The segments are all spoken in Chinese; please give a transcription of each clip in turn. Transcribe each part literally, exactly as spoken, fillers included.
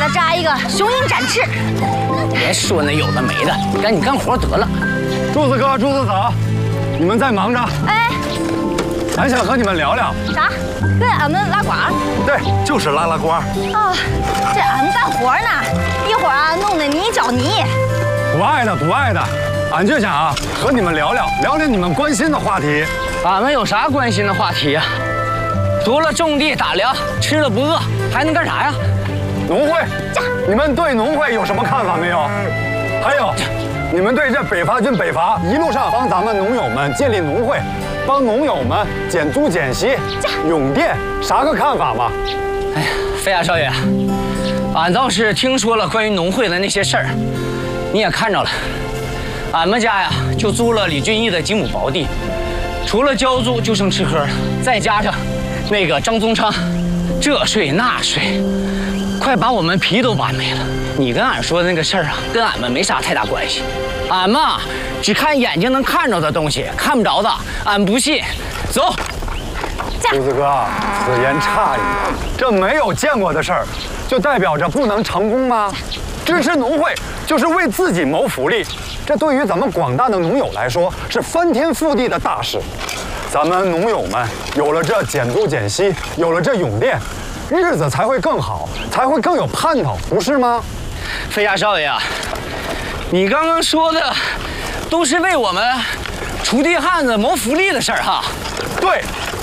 要扎一个雄鹰展翅。 别说那有的没的，赶紧干活得了。 柱子哥、柱子嫂，你们在忙着。 哎， 俺想和你们聊聊。 啥？跟俺们拉呱？ 对，就是拉拉呱。 哦，这俺们干活呢，一会儿啊弄得你一脚泥。 不爱的，不爱的，俺就想啊和你们聊聊，聊聊你们关心的话题。 俺们有啥关心的话题呀？除了种地打粮，吃了不饿，还能干啥呀？ 农会，你们对农会有什么看法没有？还有，你们对这北伐军北伐一路上帮咱们农友们建立农会，帮农友们减租减息、永电，啥个看法吗？ 哎呀，飞亚少爷，俺倒是听说了关于农会的那些事儿，你也看着了。俺们家呀，就租了李俊义的几亩薄地，除了交租就剩吃喝了，再加上那个张宗昌，这税那税，快把我们皮都挖没了。你跟俺说的那个事儿啊，跟俺们没啥太大关系。俺们啊，只看眼睛能看着的东西，看不着的，俺不信。走。 柱子哥，此言差矣，这没有见过的事儿，就代表着不能成功吗？支持农会就是为自己谋福利，这对于咱们广大的农友来说是翻天覆地的大事。咱们农友们有了这减租减息，有了这永电，日子才会更好，才会更有盼头，不是吗？ 飞亚少爷啊，你刚刚说的都是为我们锄地汉子谋福利的事儿哈。 对。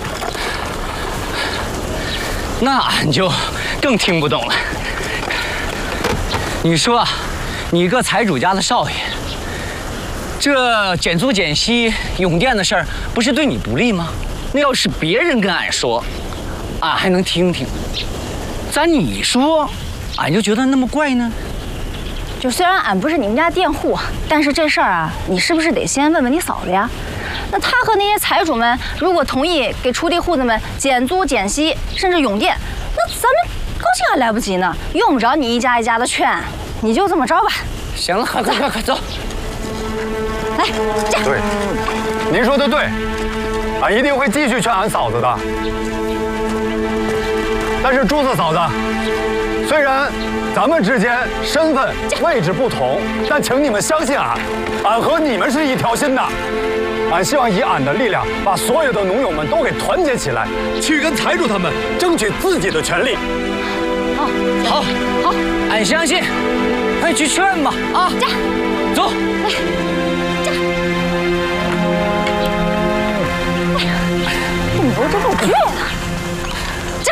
那俺就更听不懂了。你说，你一个财主家的少爷，这减租减息、永电的事儿，不是对你不利吗？那要是别人跟俺说，俺还能听听。咱你说，俺就觉得那么怪呢。 就虽然俺不是你们家佃户，但是这事儿啊，你是不是得先问问你嫂子呀？那他和那些财主们如果同意给锄地户子们减租减息，甚至永电，那咱们高兴还来不及呢，用不着你一家一家的劝，你就这么着吧。 行了，快快快快走！ 来，这对，您说的对，俺一定会继续劝俺嫂子的。但是柱子嫂子，虽然咱们之间身份位置不同，但请你们相信俺，俺和你们是一条心的。俺希望以俺的力量，把所有的农友们都给团结起来，去跟财主他们争取自己的权利。 好， 好，好，俺相信，快去劝吧！啊， 这走。 来，这哎呀，这牛这够倔的。这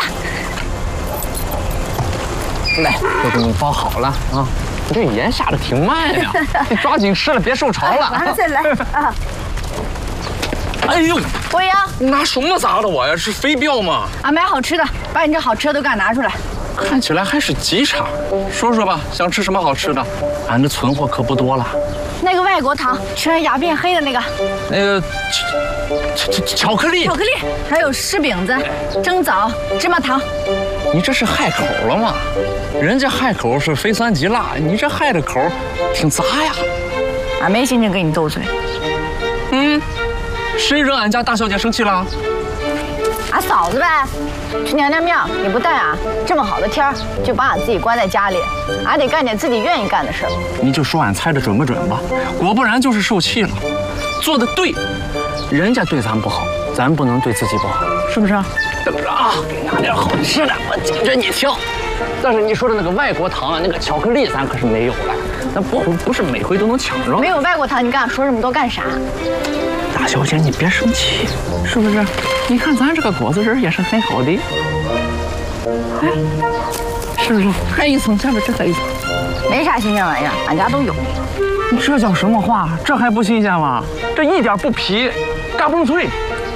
来，都给你包好了啊！你这盐下的挺慢呀，你抓紧吃了，别受潮了。 完了再来啊！ 哎呦， 博洋， 你拿什么砸的我呀？是飞镖吗？ 俺买好吃的，把你这好吃的都给俺拿出来。 看起来还是极差。说说吧，想吃什么好吃的？俺这存货可不多了。 那个外国糖，全压变黑的那个。 那个巧巧巧克力， 巧克力，还有柿饼子、蒸枣、芝麻糖。 你这是害口了吗？人家害口是非酸即辣，你这害的口挺杂呀。 俺没心情跟你斗嘴。 嗯，谁惹俺家大小姐生气了？ 俺嫂子呗，去娘娘庙也不带俺，这么好的天儿就把俺自己关在家里，俺得干点自己愿意干的事儿。 你就说俺猜的准不准吧？果不然就是受气了。做的对，人家对咱不好，咱不能对自己不好，是不是啊？等着啊，给你拿点好吃的，我紧着你挑。但是你说的那个外国糖啊，那个巧克力咱可是没有了，咱不不是每回都能抢着。 没有外国糖，你跟俺说这么多干啥？ 大小姐，你别生气，是不是？你看咱这个果子仁也是很好的，哎，是不是？还一层，下边这还一层， 没啥新鲜玩意儿，俺家都有。 你这叫什么话？这还不新鲜吗？这一点不皮，嘎嘣脆。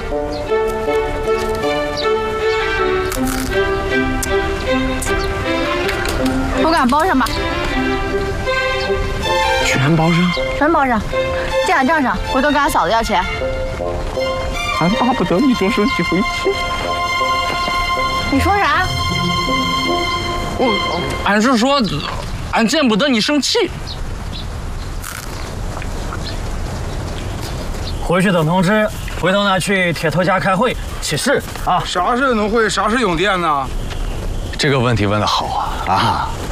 都给俺包上吧， 全包上， 全包上，记俺账上，回头跟俺嫂子要钱。 俺巴不得你多生几回气。 你说啥？ 我，俺是说，俺见不得你生气。 回去等通知，回头呢去铁头家开会起事啊。 啥是农会，啥是永电呢？ 这个问题问得好啊啊！